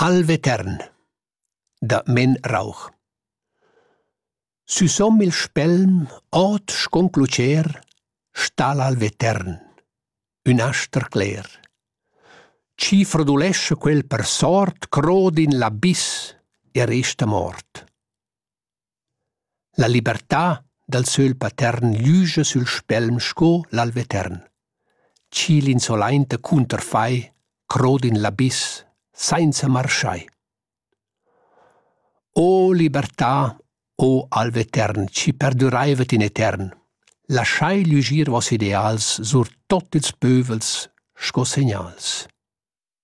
Alvetern da Men Rauch. Süsom il spelm ot sconclucer sta l'alvetern, un aster cler. Ci frodulesce quel per sort crod in l'abiss e resta mort. La libertà dal söl patern lüscha sul spelm sco l'alvetern. Ci l'insolainte cunterfai crod in l'abiss senza marschai. O libertà, o alvetern, ci perduraivet in etern. Lasciai lügir vos ideals sur tot ils pövels sco segnals.